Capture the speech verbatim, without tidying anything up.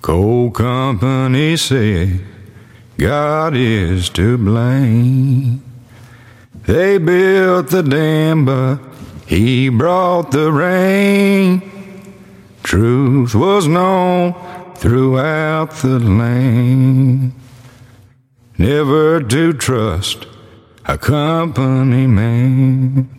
Coal company said God is to blame. They built the dam, but he brought the rain. Truth was known throughout the land. Never to trust a company man.